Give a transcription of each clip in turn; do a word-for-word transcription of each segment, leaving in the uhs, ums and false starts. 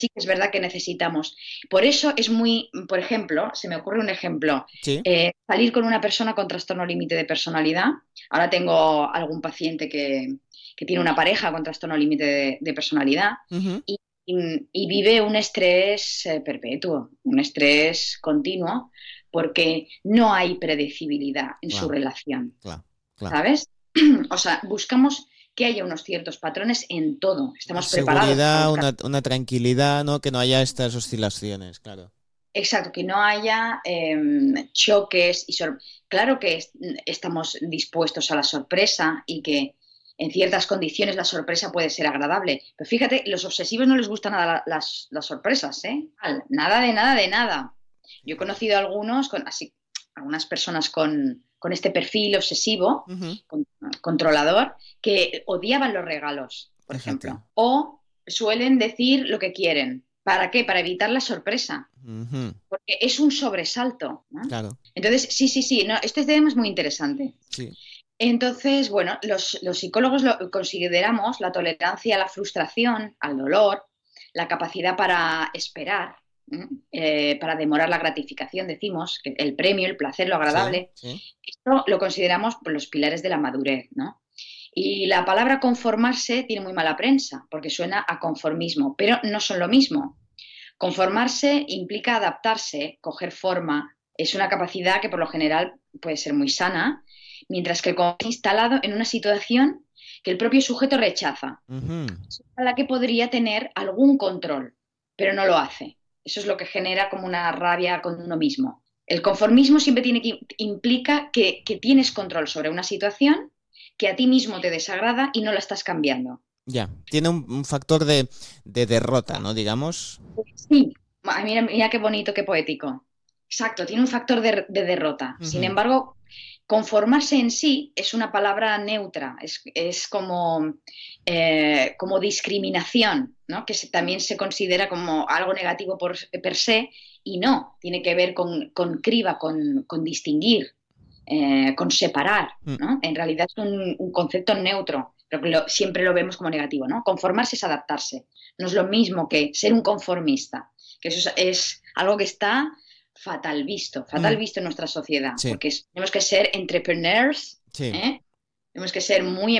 sí que es verdad que necesitamos. Por eso es muy, por ejemplo, se me ocurre un ejemplo, Sí. eh, salir con una persona con trastorno límite de personalidad. Ahora tengo algún paciente que, que tiene una pareja con trastorno límite de, de personalidad Ujú. y, y- y vive un estrés eh, perpetuo, un estrés continuo, porque no hay predecibilidad en su Claro, relación, claro, claro. ¿sabes? O sea, buscamos que haya unos ciertos patrones en todo. Una Estamos preparados para seguridad, buscar. una, una tranquilidad, ¿no? Que no haya estas oscilaciones, claro. Exacto, que no haya eh, choques y sor- claro que es- estamos dispuestos a la sorpresa y que en ciertas condiciones la sorpresa puede ser agradable. Pero fíjate, los obsesivos no les gustan nada la- las, las sorpresas, ¿eh? Al- Nada de nada de nada. Yo he Fíjate. conocido a algunos, con, así, algunas personas con, con este perfil obsesivo, Ujú. con- controlador, que odiaban los regalos, por Fíjate. ejemplo, o suelen decir lo que quieren. ¿Para qué? Para evitar la sorpresa Ujú. porque es un sobresalto, ¿no? Claro, Entonces, sí, sí, sí, no, este tema es muy interesante. sí. Entonces, bueno, los, los psicólogos lo, consideramos la tolerancia a la frustración, al dolor, la capacidad para esperar, ¿m? eh, para demorar la gratificación, decimos, que el premio, el placer, lo Sí, agradable. sí. Esto lo consideramos por los pilares de la madurez, ¿no? Y la palabra conformarse tiene muy mala prensa, porque suena a conformismo, pero no son lo mismo. Conformarse implica adaptarse, coger forma. Es una capacidad que por lo general puede ser muy sana, mientras que el instalado en una situación que el propio sujeto rechaza, Ujú. a la que podría tener algún control, pero no lo hace. Eso es lo que genera como una rabia con uno mismo. El conformismo siempre tiene que, implica que, que tienes control sobre una situación que a ti mismo te desagrada y no la estás cambiando. Ya. Tiene un, un factor de, de derrota, ¿no? Digamos. Sí, mira, mira qué bonito, qué poético. Exacto, tiene un factor de, de derrota. Sin Ujú. embargo, conformarse en sí es una palabra neutra, es, es como, eh, como discriminación, ¿no? Que se- también se considera como algo negativo por, per se y no, tiene que ver con, con criba, con, con distinguir, eh, con separar, Mm. ¿no? En realidad es un, un concepto neutro, pero que lo- siempre lo vemos como negativo, ¿no? Conformarse es adaptarse. No es lo mismo que ser un conformista, que eso es, es algo que está fatal visto, fatal Mm. visto en nuestra sociedad, Sí, porque es- tenemos que ser entrepreneurs, sí. ¿eh? Tenemos que ser muy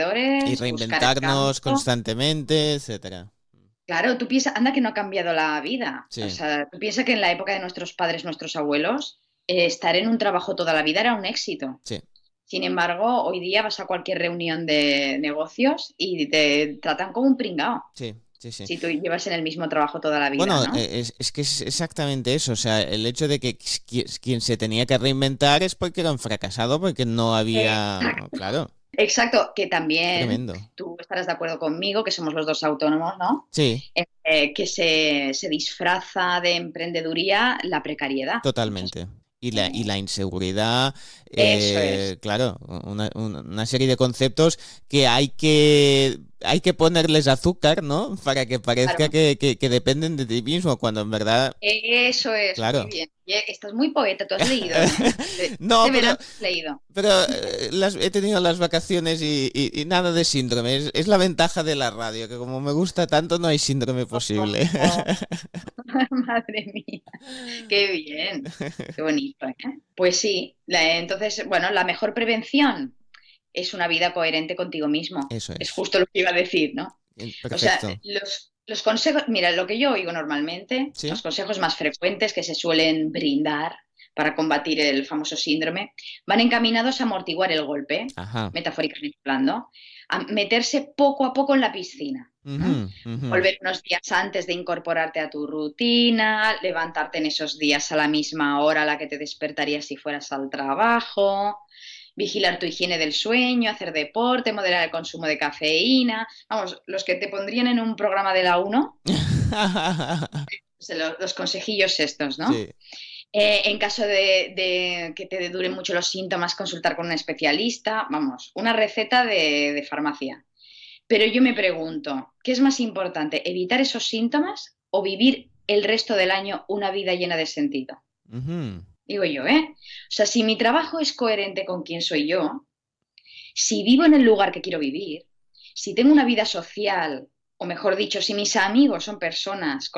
Y emprendedores, buscar el reinventarnos cambio. constantemente, etcétera. Claro, tú piensas, anda que no ha cambiado la vida. O Sí, sea, tú piensas que en la época de nuestros padres, nuestros abuelos, eh, estar en un trabajo toda la vida era un éxito. sí, Sin embargo, hoy día vas a cualquier reunión de negocios y te tratan como un pringao sí, sí, sí. si tú llevas en el mismo trabajo toda la vida, Bueno, ¿no? eh, es, es que es exactamente eso. O sea, el hecho de que qui- quien se tenía que reinventar es porque era un fracasado, porque no había. Exacto. Claro, Exacto, que es también tremendo. tú estarás de acuerdo conmigo, que somos los dos autónomos, ¿no? Sí, Eh, eh, que se, se disfraza de emprendeduría la precariedad. Muchas totalmente. Y la, y veces. la inseguridad, Eso es. eh, claro, una, una- una serie de conceptos que hay que hay que ponerles azúcar, ¿no? Para que parezca Claro. que, que, que dependen de ti mismo, cuando en verdad, Eso es, muy claro. bien. Y, eh, estás muy poeta, tú has leído, ¿eh? Eh, No, Este pero verano has leído. Pero eh, las, he tenido las vacaciones y, y- y nada de síndrome. Es, es la ventaja de la radio, que como me gusta tanto no hay síndrome posible. Oh, madre mía, qué bien, qué bonito, ¿eh? Pues sí, la- entonces, bueno, la mejor prevención es una vida coherente contigo mismo. Eso Es es. justo lo que iba a decir, ¿no? Eh, O sea, Perfecto. los, los consejos, mira, lo que yo oigo normalmente, ¿Sí? los consejos más frecuentes que se suelen brindar para combatir el famoso síndrome, van encaminados a amortiguar el golpe, Ajá. metafóricamente hablando, a meterse poco a poco en la piscina, ¿no? Ujú, ujú. Volver unos días antes de incorporarte a tu rutina, levantarte en esos días a la misma hora a la que te despertarías si fueras al trabajo, vigilar tu higiene del sueño, hacer deporte, moderar el consumo de cafeína. Vamos, los que te pondrían en un programa de la uno, los consejillos estos, ¿no? Sí. Eh, en caso de, de que te duren mucho los síntomas, consultar con un especialista. Vamos, una receta de, de farmacia. Pero yo me pregunto, ¿qué es más importante, evitar esos síntomas o vivir el resto del año una vida llena de sentido? Ujú. Digo yo, ¿eh? O sea, si mi trabajo es coherente con quién soy yo, si vivo en el lugar que quiero vivir, si tengo una vida social o mejor dicho, si mis amigos son personas